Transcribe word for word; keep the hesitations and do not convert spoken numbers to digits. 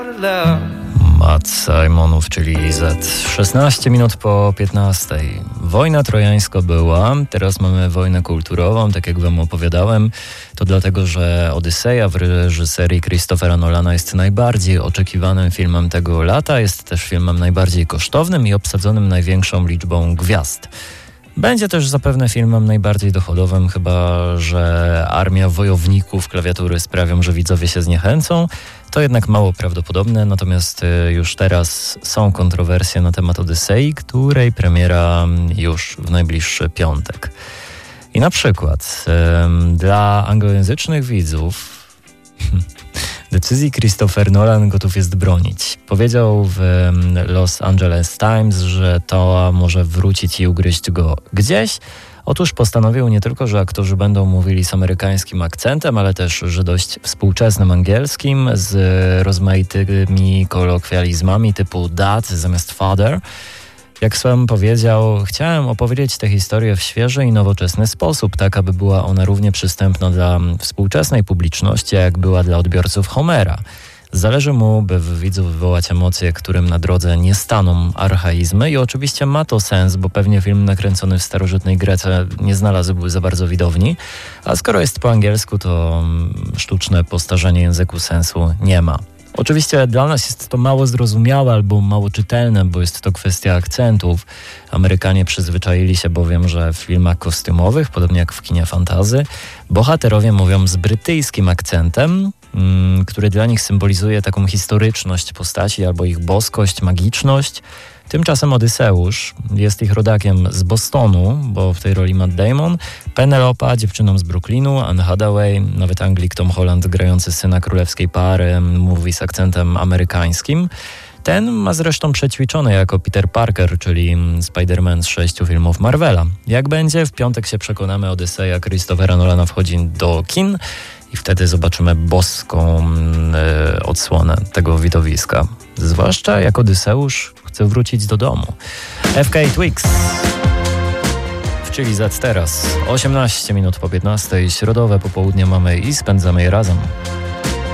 Matt Simonów, czyli Z. szesnaście minut po piętnastej. Wojna trojańska była, teraz mamy wojnę kulturową, tak jak wam opowiadałem. To dlatego, że Odyseja w reżyserii Christophera Nolana jest najbardziej oczekiwanym filmem tego lata. Jest też filmem najbardziej kosztownym i obsadzonym największą liczbą gwiazd. Będzie też zapewne filmem najbardziej dochodowym, chyba że armia wojowników klawiatury sprawią, że widzowie się zniechęcą. To jednak mało prawdopodobne, natomiast już teraz są kontrowersje na temat Odysei, której premiera już w najbliższy piątek. I na przykład ym, dla anglojęzycznych widzów decyzji Christopher Nolan gotów jest bronić. Powiedział w Los Angeles Times, że to może wrócić i ugryźć go gdzieś. Otóż postanowił nie tylko, że aktorzy będą mówili z amerykańskim akcentem, ale też, że dość współczesnym angielskim z rozmaitymi kolokwializmami typu dad zamiast father. Jak sam powiedział, chciałem opowiedzieć tę historię w świeży i nowoczesny sposób, tak aby była ona równie przystępna dla współczesnej publiczności, jak była dla odbiorców Homera. Zależy mu, by w widzu wywołać emocje, którym na drodze nie staną archaizmy i oczywiście ma to sens, bo pewnie film nakręcony w starożytnej Grece nie znalazłby za bardzo widowni, a skoro jest po angielsku, to sztuczne postarzenie języku sensu nie ma. Oczywiście dla nas jest to mało zrozumiałe albo mało czytelne, bo jest to kwestia akcentów. Amerykanie przyzwyczaili się bowiem, że w filmach kostiumowych, podobnie jak w kinie fantasy, bohaterowie mówią z brytyjskim akcentem, mm, który dla nich symbolizuje taką historyczność postaci albo ich boskość, magiczność. Tymczasem Odyseusz jest ich rodakiem z Bostonu, bo w tej roli Matt Damon, Penelopa, dziewczyną z Brooklynu, Anne Hathaway, nawet Anglik Tom Holland grający syna królewskiej pary, mówi z akcentem amerykańskim. Ten ma zresztą przećwiczony jako Peter Parker, czyli Spider-Man z sześciu filmów Marvela. Jak będzie, w piątek się przekonamy, Odyseja Christophera Nolana wchodzi do kin i wtedy zobaczymy boską y, odsłonę tego widowiska. Zwłaszcza jak Odyseusz chce wrócić do domu. F K Twigs w Chili Z teraz. osiemnaście minut po piętnastej. Środowe popołudnie mamy i spędzamy je razem.